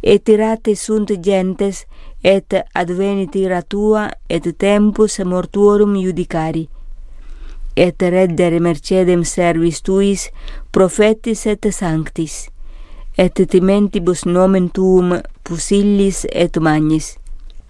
et irate sunt gentes, et advenit ira tua, et tempus mortuorum judicari. Et reddere mercedem servis tuis, prophetis et sanctis, et timentibus nomen tuum pusillis et magnis.